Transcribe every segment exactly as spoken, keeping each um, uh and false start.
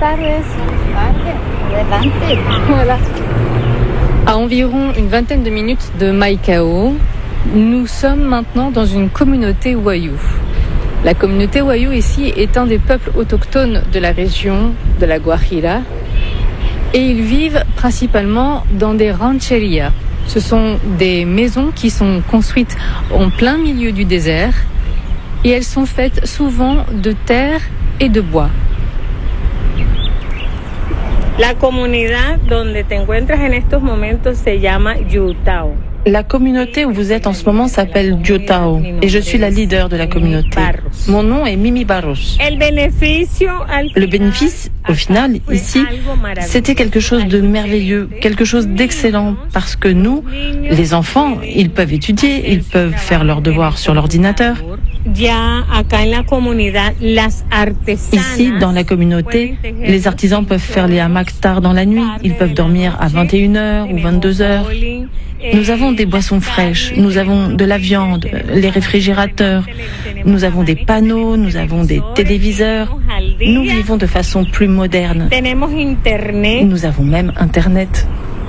Voilà. À environ une vingtaine de minutes de Maicao, nous sommes maintenant dans une communauté Wayuu. La communauté Wayuu ici est un des peuples autochtones de la région de la Guajira et ils vivent principalement dans des rancherias. Ce sont des maisons qui sont construites en plein milieu du désert et elles sont faites souvent de terre et de bois. La comunidad donde te encuentras en estos momentos se llama Yutao. La communauté où vous êtes en ce moment s'appelle Yutao et je suis la leader de la communauté. Mon nom est Mimi Barros. Le bénéfice, au final, ici, c'était quelque chose de merveilleux, quelque chose d'excellent parce que nous, les enfants, ils peuvent étudier, ils peuvent faire leurs devoirs sur l'ordinateur. Ici, dans la communauté, les artisans peuvent faire les hamacs tard dans la nuit, ils peuvent dormir à vingt et une heures ou vingt-deux heures. Nous avons des boissons fraîches, nous avons de la viande, les réfrigérateurs, nous avons des panneaux, nous avons des téléviseurs. Nous vivons de façon plus moderne. Nous avons même Internet.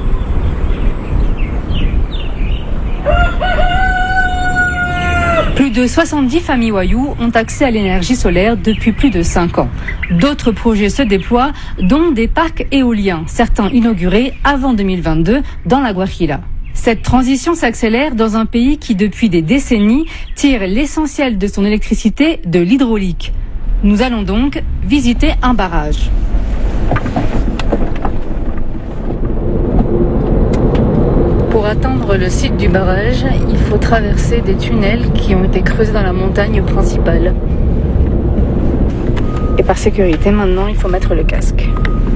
Plus de soixante-dix familles Wayuu ont accès à l'énergie solaire depuis plus de cinq ans. D'autres projets se déploient, dont des parcs éoliens, certains inaugurés avant deux mille vingt-deux dans la Guajira. Cette transition s'accélère dans un pays qui, depuis des décennies, tire l'essentiel de son électricité de l'hydraulique. Nous allons donc visiter un barrage. Pour atteindre le site du barrage, il faut traverser des tunnels qui ont été creusés dans la montagne principale. Et par sécurité, maintenant, il faut mettre le casque.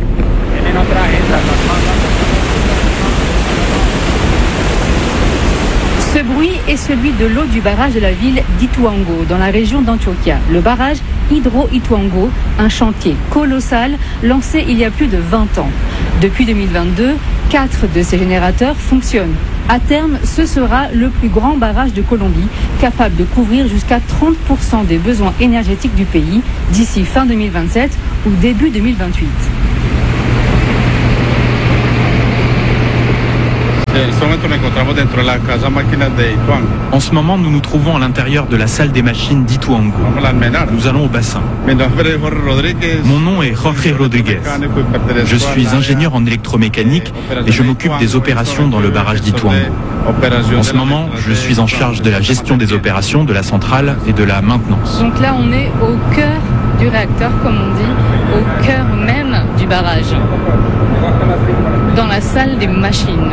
Ce bruit est celui de l'eau du barrage de la ville d'Ituango, dans la région d'Antioquia. Le barrage Hydro-Ituango, un chantier colossal lancé il y a plus de vingt ans. Depuis deux mille vingt-deux, quatre de ces générateurs fonctionnent. À terme, ce sera le plus grand barrage de Colombie, capable de couvrir jusqu'à trente pour cent des besoins énergétiques du pays d'ici fin deux mille vingt-sept ou début deux mille vingt-huit. En ce moment, nous nous trouvons à l'intérieur de la salle des machines d'Ituango. Nous allons au bassin. Mon nom est Jorge Rodriguez. Je suis ingénieur en électromécanique et je m'occupe des opérations dans le barrage d'Ituango. En ce moment, je suis en charge de la gestion des opérations, de la centrale et de la maintenance. Donc là, on est au cœur du réacteur, comme on dit, au cœur même du barrage, dans la salle des machines.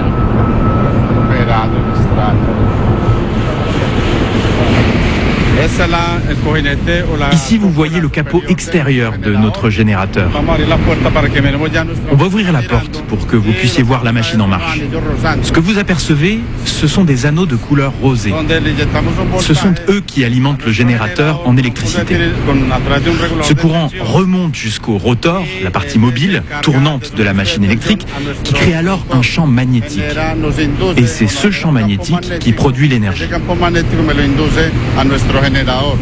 Ici, vous voyez le capot extérieur de notre générateur. On va ouvrir la porte pour que vous puissiez voir la machine en marche. Ce que vous apercevez, ce sont des anneaux de couleur rosée. Ce sont eux qui alimentent le générateur en électricité. Ce courant remonte jusqu'au rotor, la partie mobile, tournante de la machine électrique, qui crée alors un champ magnétique. Et c'est ce champ magnétique qui produit l'énergie. Generador.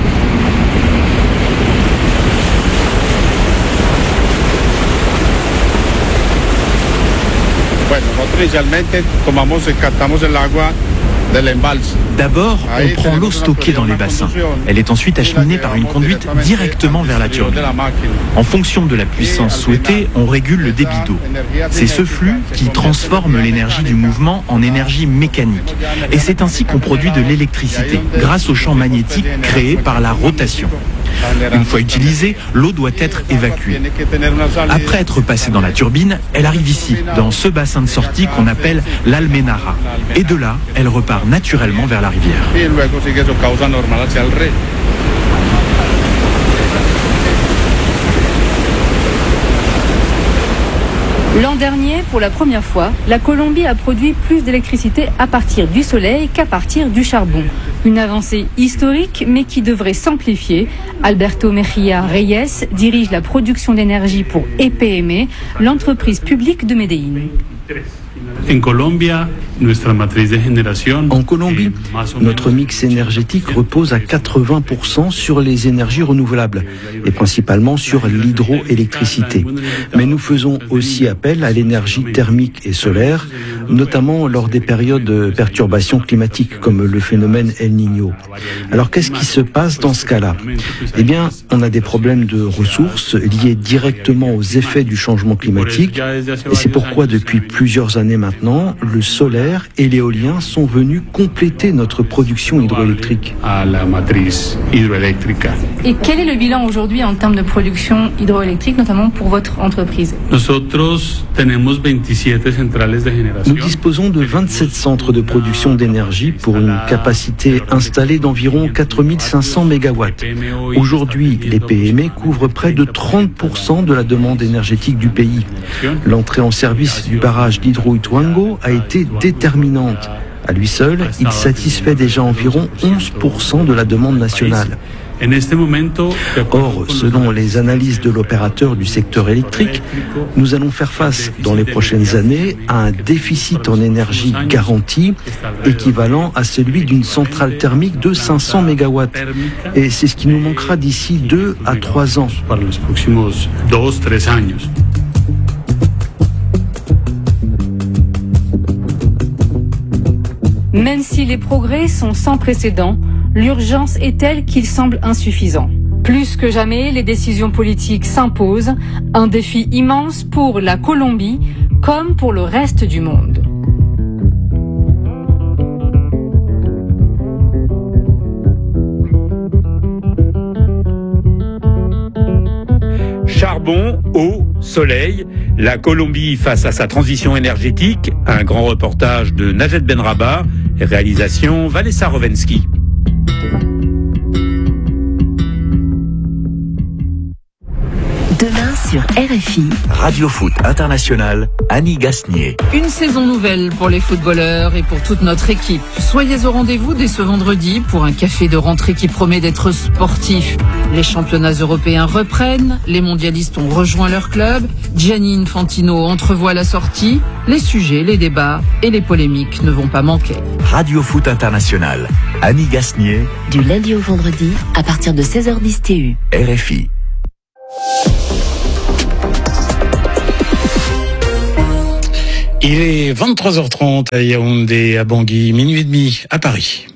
Bueno, nosotros inicialmente tomamos y captamos el agua del embalse. D'abord, on prend l'eau stockée dans les bassins. Elle est ensuite acheminée par une conduite directement vers la turbine. En fonction de la puissance souhaitée, on régule le débit d'eau. C'est ce flux qui transforme l'énergie du mouvement en énergie mécanique. Et c'est ainsi qu'on produit de l'électricité, grâce au champ magnétique créé par la rotation. Une fois utilisée, l'eau doit être évacuée. Après être passée dans la turbine, elle arrive ici, dans ce bassin de sortie qu'on appelle l'Almenara. Et de là, elle repart naturellement vers la rivière. L'an dernier, pour la première fois, la Colombie a produit plus d'électricité à partir du soleil qu'à partir du charbon. Une avancée historique, mais qui devrait s'amplifier. Alberto Mejía Reyes dirige la production d'énergie pour E P M, l'entreprise publique de Medellín. En Colombia, En Colombie, notre mix énergétique repose à quatre-vingts pour cent sur les énergies renouvelables et principalement sur l'hydroélectricité. Mais nous faisons aussi appel à l'énergie thermique et solaire, notamment lors des périodes de perturbations climatiques comme le phénomène El Niño. Alors qu'est-ce qui se passe dans ce cas-là ? Eh bien, on a des problèmes de ressources liés directement aux effets du changement climatique et c'est pourquoi depuis plusieurs années maintenant, le solaire et l'éolien sont venus compléter notre production hydroélectrique. Et quel est le bilan aujourd'hui en termes de production hydroélectrique, notamment pour votre entreprise ? Nous disposons de vingt-sept centres de production d'énergie pour une capacité installée d'environ quatre mille cinq cents mégawatts. Aujourd'hui, les P M E couvrent près de trente pour cent de la demande énergétique du pays. L'entrée en service du barrage d'Hydroituango a été déterminante. À lui seul, il satisfait déjà environ onze pour cent de la demande nationale. Or, selon les analyses de l'opérateur du secteur électrique, nous allons faire face dans les prochaines années à un déficit en énergie garantie équivalent à celui d'une centrale thermique de cinq cents mégawatts. Et c'est ce qui nous manquera d'ici deux à trois ans. Même si les progrès sont sans précédent, l'urgence est telle qu'il semble insuffisant. Plus que jamais, les décisions politiques s'imposent, un défi immense pour la Colombie comme pour le reste du monde. Charbon, eau, soleil, la Colombie face à sa transition énergétique, un grand reportage de Najet Benrabah, réalisation Vanessa Rovensky. Demain sur R F I. Radio Foot International, Annie Gasnier. Une saison nouvelle pour les footballeurs et pour toute notre équipe. Soyez au rendez-vous dès ce vendredi pour un café de rentrée qui promet d'être sportif. Les championnats européens reprennent, les mondialistes ont rejoint leur club, Gianni Infantino entrevoit la sortie, les sujets, les débats et les polémiques ne vont pas manquer. Radio Foot International, Annie Gasnier. Du lundi au vendredi à partir de seize heures dix T U. R F I. Il est vingt-trois heures trente à Yaoundé, à Bangui, minuit et demi à Paris.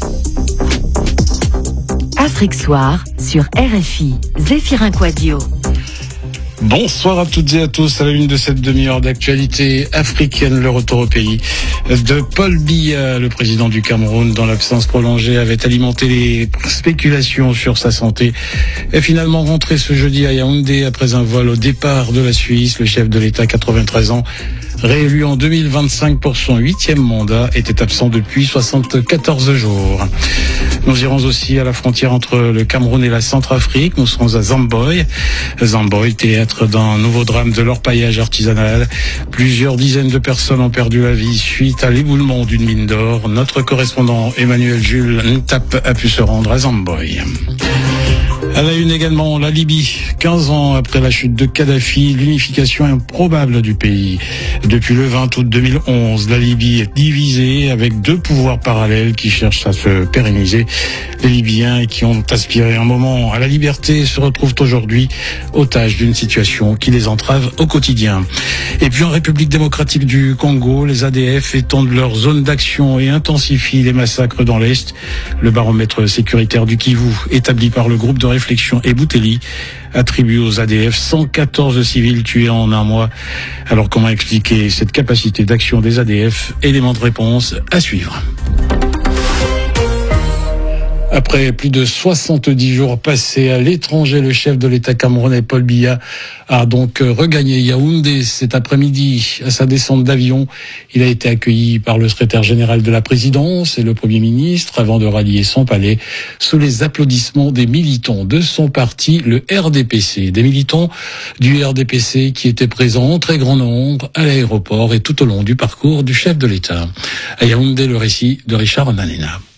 Afrique Soir sur R F I, Zéphirin Quadio. Bonsoir à toutes et à tous, à la une de cette demi-heure d'actualité africaine, le retour au pays de Paul Biya, le président du Cameroun, dans l'absence prolongée, avait alimenté les spéculations sur sa santé. Est finalement rentré ce jeudi à Yaoundé après un vol au départ de la Suisse. Le chef de l'État, quatre-vingt-treize ans, réélu en deux mille vingt-cinq pour son huitième mandat, était absent depuis soixante-quatorze jours. Nous irons aussi à la frontière entre le Cameroun et la Centrafrique. Nous serons à Zamboy. Zamboy, théâtre d'un nouveau drame de l'orpaillage artisanal. Plusieurs dizaines de personnes ont perdu la vie suite à l'éboulement d'une mine d'or. Notre correspondant Emmanuel Jules Ntap a pu se rendre à Zamboy. À la une également, la Libye. quinze ans après la chute de Kadhafi, l'unification improbable du pays. Depuis le vingt août deux mille onze, la Libye est divisée avec deux pouvoirs parallèles qui cherchent à se pérenniser. Les Libyens qui ont aspiré un moment à la liberté se retrouvent aujourd'hui otages d'une situation qui les entrave au quotidien. Et puis en République démocratique du Congo, les A D F étendent leur zone d'action et intensifient les massacres dans l'Est. Le baromètre sécuritaire du Kivu, établi par le groupe de réflexion Ebouteli, attribue aux A D F cent quatorze civils tués en un mois. Alors comment expliquer cette capacité d'action des A D F? Élément de réponse à suivre. Après plus de soixante-dix jours passés à l'étranger, le chef de l'État camerounais Paul Biya a donc regagné Yaoundé cet après-midi. À sa descente d'avion, il a été accueilli par le secrétaire général de la présidence et le Premier ministre avant de rallier son palais sous les applaudissements des militants de son parti, le R D P C. Des militants du R D P C qui étaient présents en très grand nombre à l'aéroport et tout au long du parcours du chef de l'État. À Yaoundé, le récit de Richard Onanena.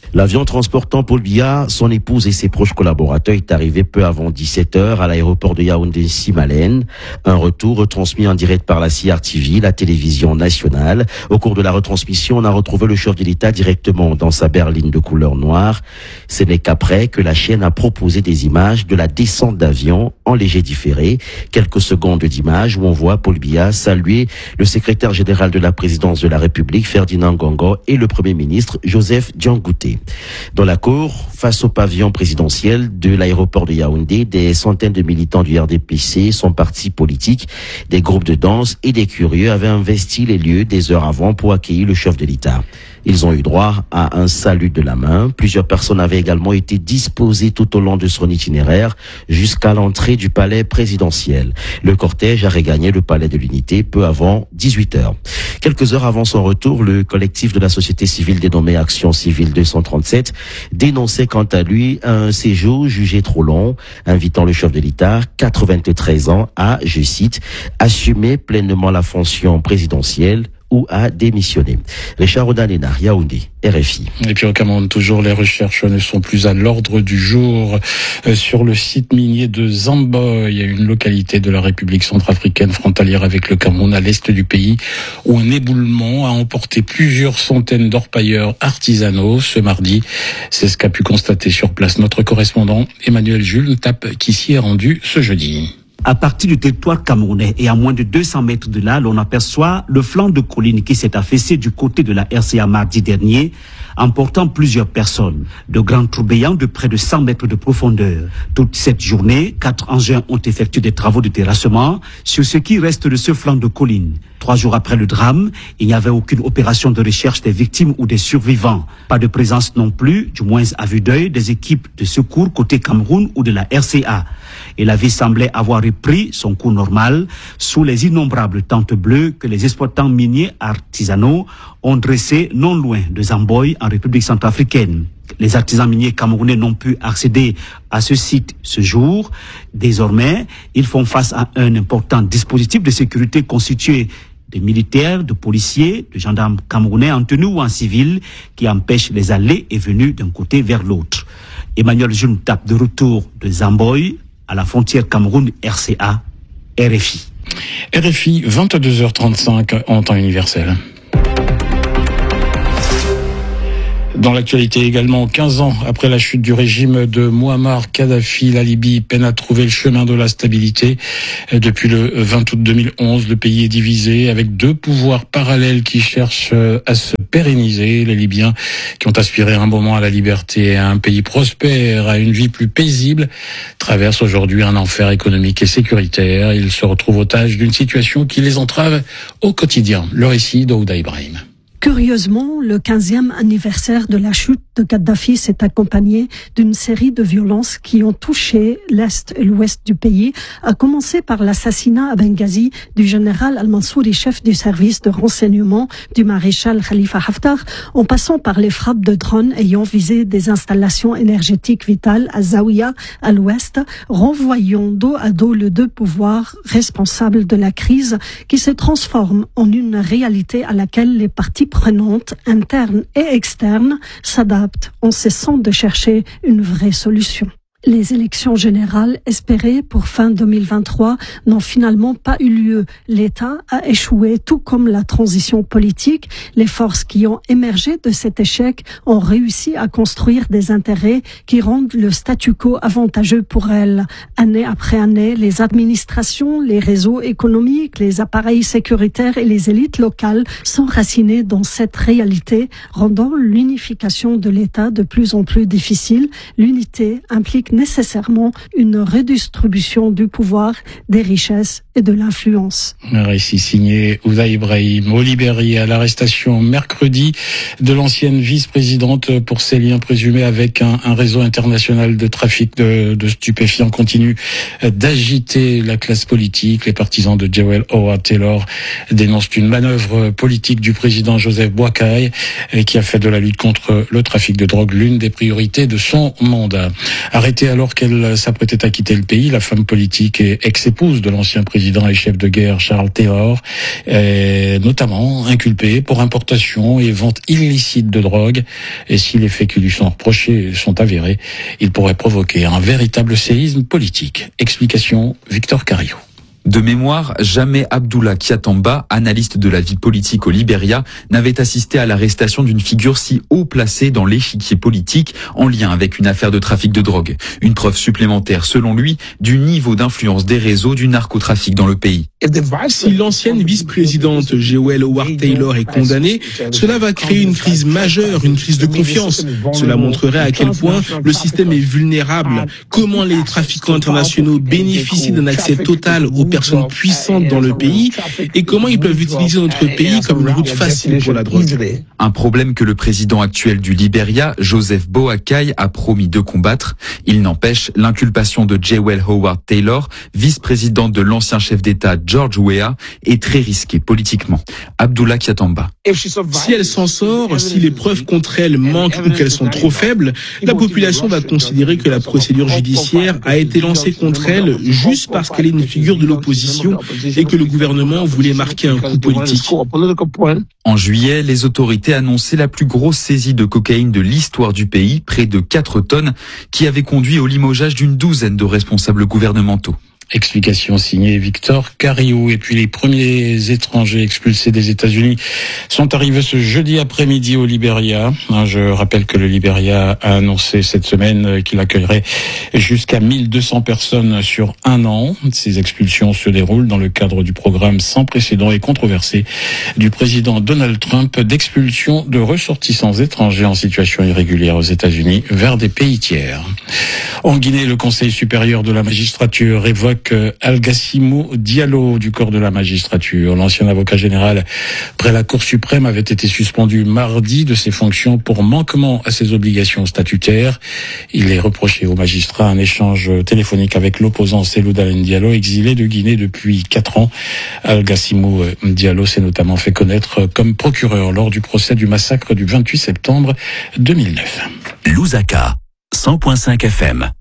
L'avion transportant Paul Biya, son épouse et ses proches collaborateurs est arrivé peu avant dix-sept heures à l'aéroport de Yaoundé-Simalène. Un retour retransmis en direct par la C R T V, la télévision nationale. Au cours de la retransmission, on a retrouvé le chef de l'État directement dans sa berline de couleur noire. Ce n'est qu'après que la chaîne a proposé des images de la descente d'avion en léger différé. Quelques secondes d'images où on voit Paul Biya saluer le secrétaire général de la présidence de la République, Ferdinand Ngongo, et le premier ministre, Joseph Diangouté. Dans la cour, face au pavillon présidentiel de l'aéroport de Yaoundé, des centaines de militants du R D P C, son parti politique, des groupes de danse et des curieux avaient investi les lieux des heures avant pour accueillir le chef de l'État. Ils ont eu droit à un salut de la main. Plusieurs personnes avaient également été disposées tout au long de son itinéraire jusqu'à l'entrée du palais présidentiel. Le cortège a regagné le palais de l'Unité peu avant dix-huit heures. Quelques heures avant son retour, le collectif de la société civile dénommé Action Civile deux cent trente-sept dénonçait quant à lui un séjour jugé trop long, invitant le chef de l'État, quatre-vingt-treize ans, à, je cite, assumer pleinement la fonction présidentielle ou à démissionner. Richard Odanena, Yaoundé, R F I. Et puis au Cameroun, toujours, les recherches ne sont plus à l'ordre du jour. Euh, sur le site minier de Zamboy, une localité de la République centrafricaine frontalière avec le Cameroun à l'est du pays, où un éboulement a emporté plusieurs centaines d'orpailleurs artisanaux ce mardi. C'est ce qu'a pu constater sur place notre correspondant Emmanuel Jules Tape, qui s'y est rendu ce jeudi. À partir du territoire camerounais et à moins de deux cents mètres de là, l'on aperçoit le flanc de colline qui s'est affaissé du côté de la R C A mardi dernier, emportant plusieurs personnes. De grands trous béants de près de cent mètres de profondeur. Toute cette journée, quatre engins ont effectué des travaux de terrassement sur ce qui reste de ce flanc de colline. Trois jours après le drame, il n'y avait aucune opération de recherche des victimes ou des survivants. Pas de présence non plus, du moins à vue d'œil, des équipes de secours côté Cameroun ou de la R C A. Et la vie semblait avoir repris son cours normal sous les innombrables tentes bleues que les exploitants miniers artisanaux ont dressées non loin de Zamboy en République centrafricaine. Les artisans miniers camerounais n'ont pu accéder à ce site ce jour. Désormais, ils font face à un important dispositif de sécurité constitué de militaires, de policiers, de gendarmes camerounais en tenue ou en civil qui empêchent les allées et venues d'un côté vers l'autre. Emmanuel Jules Tape de retour de Zamboy à la frontière Cameroun-R C A, R F I. R F I, vingt-deux heures trente-cinq en temps universel. Dans l'actualité également, quinze ans après la chute du régime de Mouammar Kadhafi, la Libye peine à trouver le chemin de la stabilité. Depuis le vingt août deux mille onze, le pays est divisé avec deux pouvoirs parallèles qui cherchent à se pérenniser. Les Libyens qui ont aspiré un moment à la liberté, à un pays prospère, à une vie plus paisible, traversent aujourd'hui un enfer économique et sécuritaire. Ils se retrouvent otages d'une situation qui les entrave au quotidien. Le récit d'Aouda Ibrahim. Curieusement, le quinzième anniversaire de la chute de Kadhafi s'est accompagné d'une série de violences qui ont touché l'Est et l'Ouest du pays, à commencer par l'assassinat à Benghazi du général Al-Mansouri, chef du service de renseignement du maréchal Khalifa Haftar, en passant par les frappes de drones ayant visé des installations énergétiques vitales à Zawiya, à l'Ouest, renvoyant dos à dos les deux pouvoirs responsables de la crise qui se transforme en une réalité à laquelle les parties prenantes, internes et externes, s'adaptent en cessant de chercher une vraie solution. Les élections générales espérées pour fin deux mille vingt-trois n'ont finalement pas eu lieu. L'État a échoué, tout comme la transition politique. Les forces qui ont émergé de cet échec ont réussi à construire des intérêts qui rendent le statu quo avantageux pour elles. Année après année, les administrations, les réseaux économiques, les appareils sécuritaires et les élites locales sont racinés dans cette réalité, rendant l'unification de l'État de plus en plus difficile. L'unité implique nécessairement une redistribution du pouvoir, des richesses et de l'influence. Un récit signé Ouda Ibrahim. Au Libéria, l'arrestation mercredi de l'ancienne vice-présidente pour ses liens présumés avec un, un réseau international de trafic de, de stupéfiants continue d'agiter la classe politique. Les partisans de Jewel Owa Taylor dénoncent une manœuvre politique du président Joseph Boakai qui a fait de la lutte contre le trafic de drogue l'une des priorités de son mandat. Arrêté C'était alors qu'elle s'apprêtait à quitter le pays. La femme politique et ex-épouse de l'ancien président et chef de guerre Charles Taylor est notamment inculpée pour importation et vente illicite de drogue. Et si les faits qui lui sont reprochés sont avérés, il pourrait provoquer un véritable séisme politique. Explication, Victor Cario. De mémoire, jamais Abdullah Kyatamba, analyste de la vie politique au Libéria, n'avait assisté à l'arrestation d'une figure si haut placée dans l'échiquier politique en lien avec une affaire de trafic de drogue. Une preuve supplémentaire, selon lui, du niveau d'influence des réseaux du narcotrafic dans le pays. Si l'ancienne vice-présidente Jewel Howard Taylor est condamnée, cela va créer une crise majeure, une crise de confiance. Cela montrerait à quel point le système est vulnérable, comment les trafiquants internationaux bénéficient d'un accès total aux personnes puissantes dans le pays et comment ils peuvent utiliser notre pays comme une route facile pour la drogue. Un problème que le président actuel du Libéria, Joseph Boakai, a promis de combattre. Il n'empêche, l'inculpation de Jewel Howard Taylor, vice-présidente de l'ancien chef d'État George Weah, est très risquée politiquement. Abdullah Kyatamba. Si elle s'en sort, si les preuves contre elle manquent ou qu'elles sont trop faibles, la population va considérer que la procédure judiciaire a été lancée contre elle juste parce qu'elle est une figure de l'opposition et que le gouvernement voulait marquer un coup politique. En juillet, les autorités annonçaient la plus grosse saisie de cocaïne de l'histoire du pays, près de quatre tonnes, qui avait conduit au limogeage d'une douzaine de responsables gouvernementaux. Explication signée Victor Cariou. Et puis les premiers étrangers expulsés des États-Unis sont arrivés ce jeudi après-midi au Libéria. Je rappelle que le Libéria a annoncé cette semaine qu'il accueillerait jusqu'à mille deux cents personnes sur un an. Ces expulsions se déroulent dans le cadre du programme sans précédent et controversé du président Donald Trump d'expulsion de ressortissants étrangers en situation irrégulière aux États-Unis vers des pays tiers. En Guinée, le Conseil supérieur de la magistrature évoque Algassimou Diallo du corps de la magistrature. L'ancien avocat général près la Cour suprême avait été suspendu mardi de ses fonctions pour manquement à ses obligations statutaires. Il est reproché au magistrat un échange téléphonique avec l'opposant Cellou Dalein Diallo, exilé de Guinée depuis quatre ans. Algassimou Diallo s'est notamment fait connaître comme procureur lors du procès du massacre du vingt-huit septembre deux mille neuf. Lusaka, cent point cinq F M.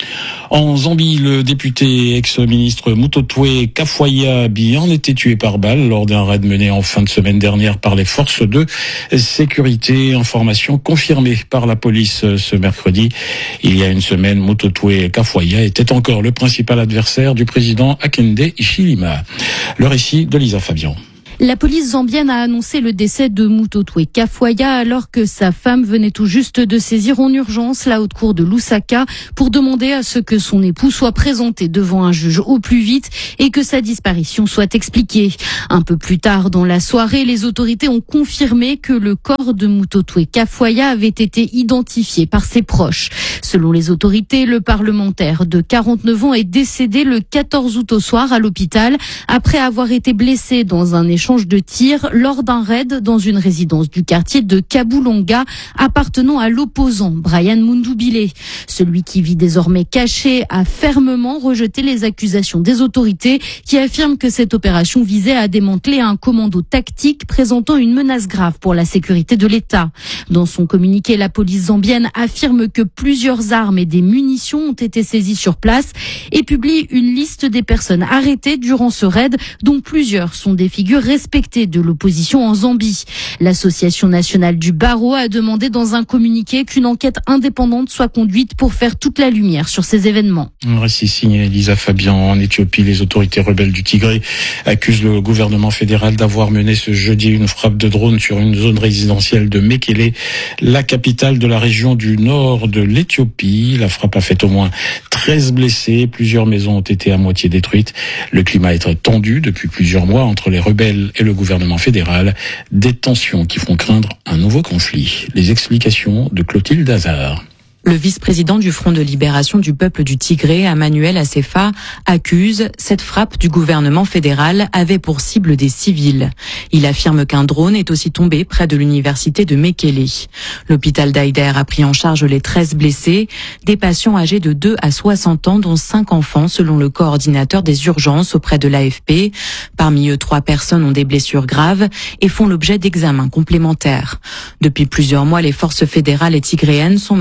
En Zambie, le député ex-ministre Mutotwe Kafuaya Bian était tué par balle lors d'un raid mené en fin de semaine dernière par les forces de sécurité. Information confirmée par la police ce mercredi. Il y a une semaine, Mutotwe Kafuaya était encore le principal adversaire du président Hakainde Hichilema. Le récit de Lisa Fabian. La police zambienne a annoncé le décès de Mutotwe Kafuaya alors que sa femme venait tout juste de saisir en urgence la haute cour de Lusaka pour demander à ce que son époux soit présenté devant un juge au plus vite et que sa disparition soit expliquée. Un peu plus tard dans la soirée, les autorités ont confirmé que le corps de Mutotwe Kafuaya avait été identifié par ses proches. Selon les autorités, le parlementaire de quarante-neuf ans est décédé le quatorze août au soir à l'hôpital après avoir été blessé dans un échange de tir lors d'un raid dans une résidence du quartier de Kabulonga appartenant à l'opposant Brian Mundubile. Celui qui vit désormais caché a fermement rejeté les accusations des autorités qui affirment que cette opération visait à démanteler un commando tactique présentant une menace grave pour la sécurité de l'État. Dans son communiqué, la police zambienne affirme que plusieurs armes et des munitions ont été saisies sur place et publie une liste des personnes arrêtées durant ce raid, dont plusieurs sont des figures respectée de l'opposition en Zambie. L'Association nationale du barreau a demandé dans un communiqué qu'une enquête indépendante soit conduite pour faire toute la lumière sur ces événements. Un récit signé Elisa Fabian. En Éthiopie, les autorités rebelles du Tigré accusent le gouvernement fédéral d'avoir mené ce jeudi une frappe de drone sur une zone résidentielle de Mekele, la capitale de la région du nord de l'Éthiopie. La frappe a fait au moins treize blessés. Plusieurs maisons ont été à moitié détruites. Le climat est très tendu depuis plusieurs mois entre les rebelles et le gouvernement fédéral, des tensions qui font craindre un nouveau conflit. Les explications de Clotilde Hazard. Le vice-président du Front de libération du peuple du Tigré, Emmanuel Assefa, accuse cette frappe du gouvernement fédéral avait pour cible des civils. Il affirme qu'un drone est aussi tombé près de l'université de Mekele. L'hôpital d'Aïder a pris en charge les treize blessés, des patients âgés de deux à soixante ans, dont cinq enfants, selon le coordinateur des urgences auprès de l'A F P. Parmi eux, trois personnes ont des blessures graves et font l'objet d'examens complémentaires. Depuis plusieurs mois, les forces fédérales et tigréennes sont massées de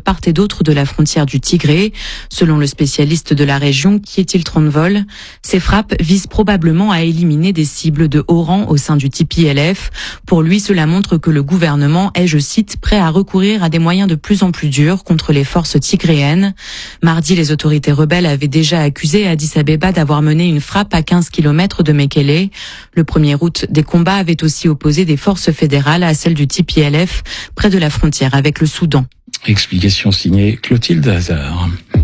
part et d'autre de la frontière du Tigré. Selon le spécialiste de la région, Kjetil Trondvold, ces frappes visent probablement à éliminer des cibles de haut rang au sein du T P L F. Pour lui, cela montre que le gouvernement est, je cite, prêt à recourir à des moyens de plus en plus durs contre les forces tigréennes. Mardi, les autorités rebelles avaient déjà accusé Addis Abeba d'avoir mené une frappe à quinze kilomètres de Mekele. Le premier août, des combats avaient aussi opposé des forces fédérales à celles du T P L F près de la frontière avec le Soudan. Explication signée Clotilde Hazard.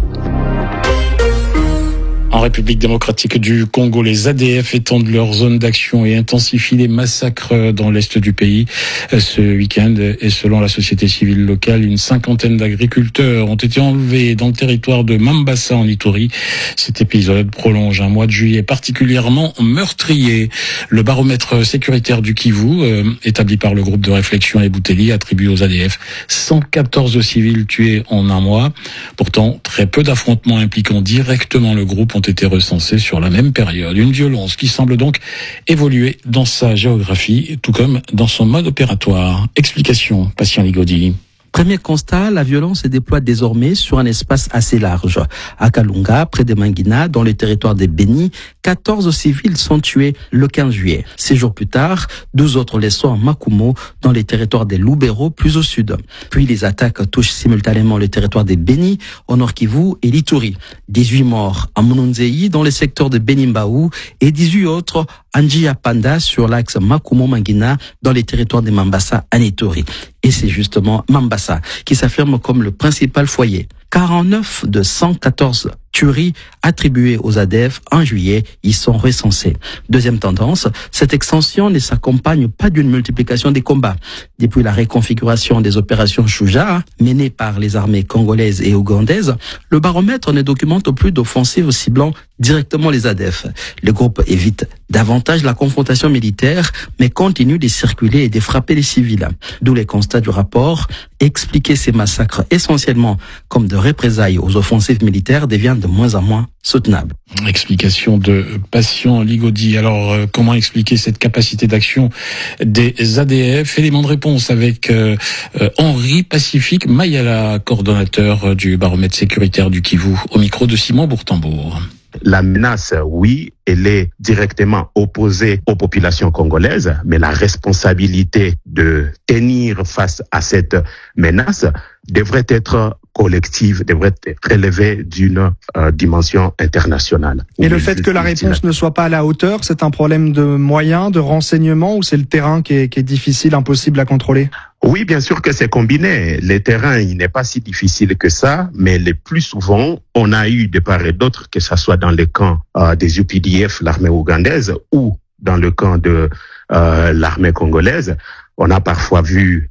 En République démocratique du Congo, les A D F étendent leur zone d'action et intensifient les massacres dans l'est du pays. Ce week-end, et selon la société civile locale, une cinquantaine d'agriculteurs ont été enlevés dans le territoire de Mambasa en Ituri. Cet épisode prolonge un mois de juillet particulièrement meurtrier. Le baromètre sécuritaire du Kivu, euh, établi par le groupe de réflexion Ebouteli, attribue aux A D F cent quatorze civils tués en un mois. Pourtant, très peu d'affrontements impliquant directement le groupe ont été recensés sur la même période. Une violence qui semble donc évoluer dans sa géographie, tout comme dans son mode opératoire. Explication, Patient Ligodi. Premier constat, la violence se déploie désormais sur un espace assez large. À Kalunga, près de Mangina, dans le territoire des Béni, quatorze civils sont tués le quinze juillet. Six jours plus tard, douze autres les sont à Makumo, dans le territoire des Lubero, plus au sud. Puis les attaques touchent simultanément le territoire des Béni, au nord Kivu et l'Ituri. dix-huit morts à Mununzei, dans le secteur de Benimbaou, et dix-huit autres à Njiyapanda, sur l'axe Makumo-Mangina, dans les territoires de Mambasa en Ituri. Et c'est justement Mambasa qui s'affirme comme le principal foyer. quarante-neuf de cent quatorze tueries attribuées aux A D F en juillet y sont recensées. Deuxième tendance, cette extension ne s'accompagne pas d'une multiplication des combats. Depuis la réconfiguration des opérations Shuja, menées par les armées congolaises et ougandaises, le baromètre ne documente plus d'offensives ciblant directement les A D F. Le groupe évite davantage la confrontation militaire, mais continue de circuler et de frapper les civils. D'où les constats du rapport. Expliquer ces massacres essentiellement comme de représailles aux offensives militaires devient de moins en moins soutenable. Explication de Patient Ligodi. Alors, euh, comment expliquer cette capacité d'action des A D F? Élément de réponse avec euh, euh, Henri Pacifique Mayala, coordonnateur du baromètre sécuritaire du Kivu, au micro de Simon Bourtambour. La menace, oui, elle est directement opposée aux populations congolaises, mais la responsabilité de tenir face à cette menace devrait être collective, devrait être relevée d'une euh, dimension internationale. Et le fait que la réponse ne soit pas à la hauteur, c'est un problème de moyens, de renseignements, ou c'est le terrain qui est, qui est difficile, impossible à contrôler? Oui, bien sûr que c'est combiné. Le terrain, il n'est pas si difficile que ça, mais le plus souvent, on a eu de part et d'autre, que ça soit dans le camp euh, des U P D F, l'armée ougandaise, ou dans le camp de euh, l'armée congolaise, on a parfois vu